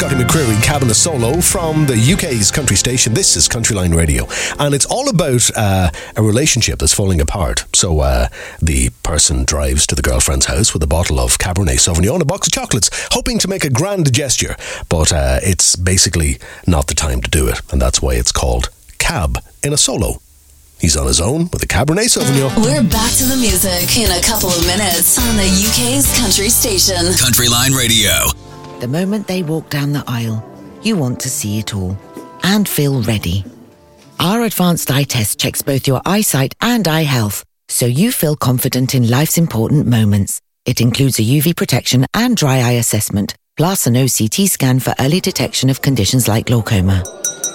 Scotty McCreery, Cabin Solo from the UK's country station. This is Countryline Radio, and it's all about a relationship that's falling apart. So the person drives to the girlfriend's house with a bottle of Cabernet Sauvignon and a box of chocolates, hoping to make a grand gesture, but it's basically not the time to do it, and that's why it's called Cab in a Solo. He's on his own with a Cabernet Sauvignon. We're back to the music in a couple of minutes on the UK's country station. Countryline Radio. The moment they walk down the aisle, you want to see it all and feel ready. Our advanced eye test checks both your eyesight and eye health, so you feel confident in life's important moments. It includes a UV protection and dry eye assessment, plus an OCT scan for early detection of conditions like glaucoma.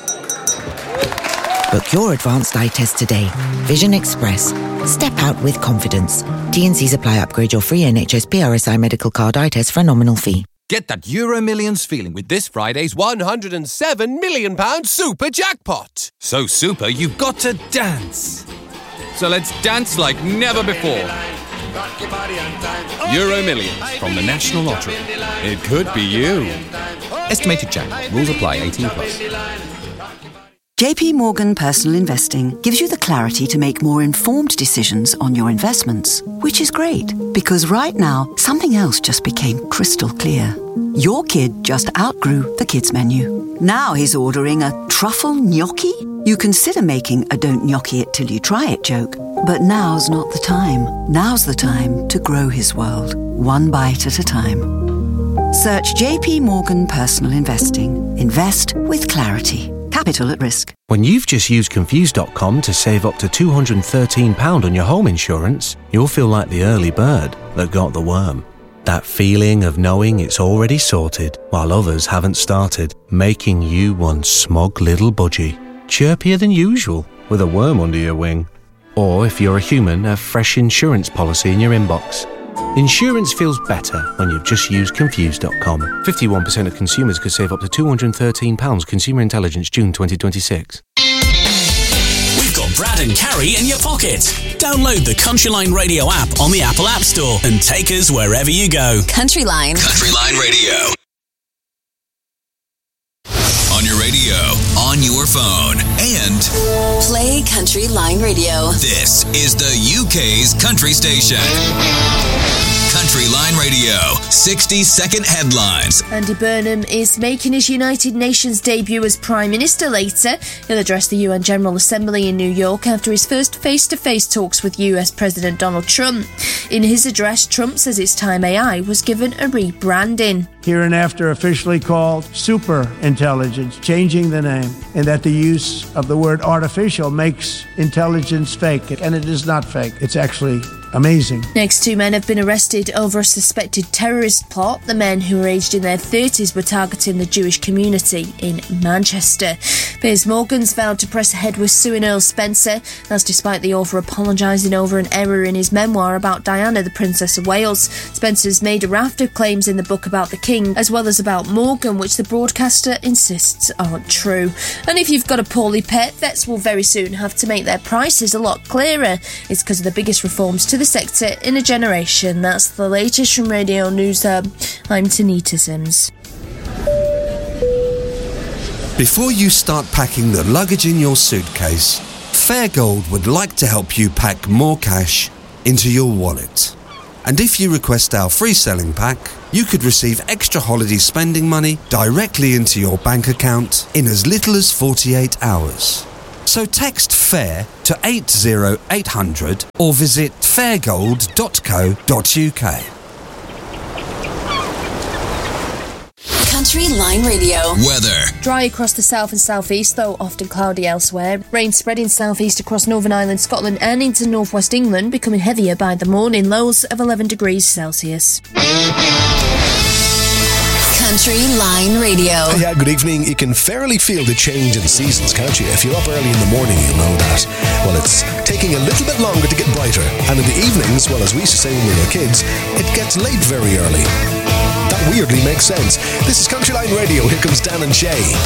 Book your advanced eye test today. Vision Express. Step out with confidence. T&Cs apply. Upgrade your free NHS PRSI medical card eye test for a nominal fee. Get that Euro Millions feeling with this Friday's £107 million super jackpot. So super, you've got to dance. So let's dance like never before. Euro Millions from the National Lottery. It could be you. Estimated jackpot. Rules apply. 18+. JP Morgan Personal Investing gives you the clarity to make more informed decisions on your investments, which is great, because right now, something else just became crystal clear. Your kid just outgrew the kids' menu. Now he's ordering a truffle gnocchi? You consider making a don't gnocchi it till you try it joke, but now's not the time. Now's the time to grow his world, one bite at a time. Search JP Morgan Personal Investing. Invest with clarity. Capital at risk. When you've just used Confused.com to save up to £213 on your home insurance, you'll feel like the early bird that got the worm. That feeling of knowing it's already sorted while others haven't started, making you one smug little budgie, chirpier than usual with a worm under your wing. Or if you're a human, a fresh insurance policy in your inbox. Insurance feels better when you've just used Confused.com. 51% of consumers could save up to £213. Consumer Intelligence, June 2026. We've got Brad and Carrie in your pocket. Download the Countryline Radio app on the Apple App Store and take us wherever you go. Countryline. Countryline Radio. On your radio, on your phone, and Play Countryline Radio. this is the UK's country station. Countryline Radio, 60-second headlines. Andy Burnham is making his United Nations debut as Prime Minister later. He'll address the UN General Assembly in New York after his first face-to-face talks with US President Donald Trump. In his address, Trump says it's time AI was given a rebranding. Hereinafter officially called super intelligence, changing the name, and that the use of the word artificial makes intelligence fake, and it is not fake. It's actually amazing. Next, 2 men have been arrested over a suspected terrorist plot. The men, who were aged in their 30s, were targeting the Jewish community in Manchester. Piers Morgan's vowed to press ahead with suing Earl Spencer. That's despite the author apologising over an error in his memoir about Diana, the Princess of Wales. Spencer's made a raft of claims in the book about the King, as well as about Morgan, which the broadcaster insists aren't true. And if you've got a poorly pet, vets will very soon have to make their prices a lot clearer. It's because of the biggest reforms to the sector in a generation. That's the latest from Radio News Hub. I'm Tanita Sims. Before you start packing the luggage in your suitcase, Fairgold would like to help you pack more cash into your wallet. And if you request our free selling pack, you could receive extra holiday spending money directly into your bank account in as little as 48 hours. So text FAIR to 80800 or visit fairgold.co.uk. Countryline Radio. Weather. Dry across the south and southeast, though often cloudy elsewhere. Rain spreading southeast across Northern Ireland, Scotland and into northwest England, becoming heavier by the morning. Lows of 11 degrees Celsius. Countryline Radio. Yeah, good evening. You can fairly feel the change in seasons, can't you? If you're up early in the morning, you'll know that. Well, it's taking a little bit longer to get brighter. And in the evenings, well, as we used to say when we were kids, it gets late very early. That weirdly makes sense. This is Countryline Radio. Here comes Dan and Shay.